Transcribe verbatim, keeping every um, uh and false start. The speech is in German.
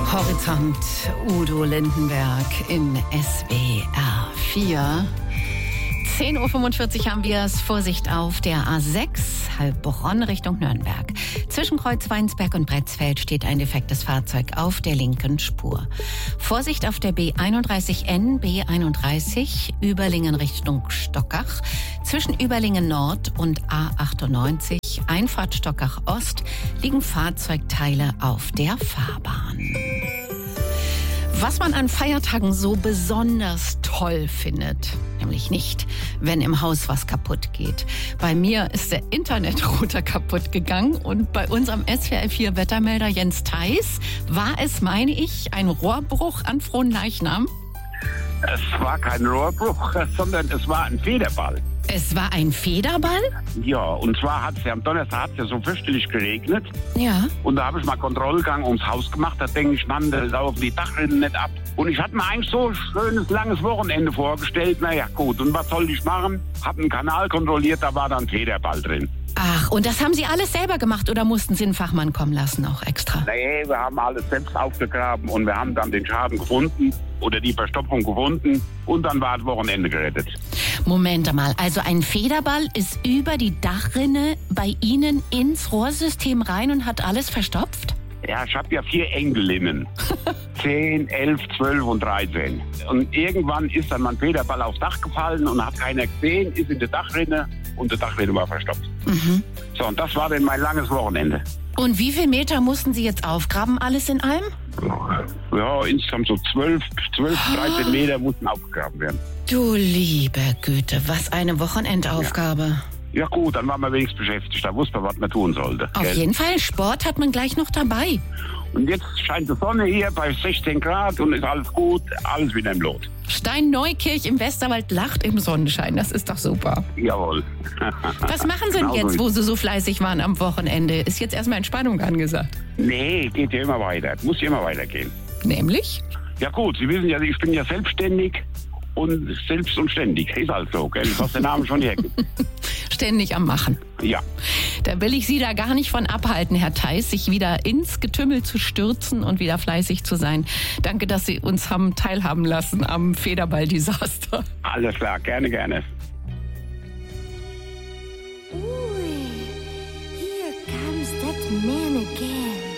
Horizont, Udo Lindenberg in S W R vier. zehn Uhr fünfundvierzig haben wir es. Vorsicht auf der A sechs, Heilbronn Richtung Nürnberg. Zwischen Kreuz Weinsberg und Bretzfeld steht ein defektes Fahrzeug auf der linken Spur. Vorsicht auf der B einunddreißig N, B einunddreißig, Überlingen Richtung Stockach. Zwischen Überlingen Nord und A achtundneunzig, Einfahrt Stockach Ost, liegen Fahrzeugteile auf der Fahrbahn. Was man an Feiertagen so besonders toll findet, nämlich nicht, wenn im Haus was kaputt geht. Bei mir ist der Internetrouter kaputt gegangen und bei unserem S W R vier Wettermelder Jens Theis war es, meine ich, ein Rohrbruch an Fronleichnam. Es war kein Rohrbruch, sondern es war ein Federball. Es war ein Federball? Ja, und zwar hat es ja am Donnerstag hat's ja so fürchterlich geregnet. Ja. Und da habe ich mal Kontrollgang ums Haus gemacht. Da denke ich, Mann, da laufen die Dachrinnen nicht ab. Und ich hatte mir eigentlich so ein schönes, langes Wochenende vorgestellt. Na ja, gut. Und was soll ich machen? Hab einen Kanal kontrolliert, da war dann Federball drin. Ach, und das haben Sie alles selber gemacht oder mussten Sie einen Fachmann kommen lassen auch extra? Nee, wir haben alles selbst aufgegraben und wir haben dann den Schaden gefunden oder die Verstopfung gefunden und dann war das Wochenende gerettet. Moment mal, also ein Federball ist über die Dachrinne bei Ihnen ins Rohrsystem rein und hat alles verstopft? Ja, ich habe ja vier Enkellinnen. Zehn, elf, zwölf und dreizehn. Und irgendwann ist dann mein Federball aufs Dach gefallen und hat keiner gesehen, ist in der Dachrinne und die Dachrinne war verstopft. Mhm. So, und das war dann mein langes Wochenende. Und wie viel Meter mussten Sie jetzt aufgraben, alles in allem? Ja, insgesamt so zwölf, zwölf, dreizehn Meter mussten aufgegraben werden. Du liebe Güte, was eine Wochenendaufgabe. Ja. Ja gut, dann waren wir wenigstens beschäftigt. Da wusste man, was man tun sollte. Auf gell? jeden Fall, Sport hat man gleich noch dabei. Und jetzt scheint die Sonne hier bei sechzehn Grad und ist alles gut, alles wieder im Lot. Stein-Neukirch im Westerwald lacht im Sonnenschein, das ist doch super. Jawohl. Was machen Sie denn Genau jetzt, so wo Sie so fleißig waren am Wochenende? Ist jetzt erstmal Entspannung angesagt? Nee, geht ja immer weiter. Muss ja immer weitergehen. Nämlich? Ja gut, Sie wissen ja, ich bin ja selbstständig und selbst und ständig. Ist halt so, gell? Was der Name schon hergibt. Ständig am Machen. Ja. Da will ich Sie da gar nicht von abhalten, Herr Theis, sich wieder ins Getümmel zu stürzen und wieder fleißig zu sein. Danke, dass Sie uns haben teilhaben lassen am Federball-Desaster. Alles klar, gerne, gerne.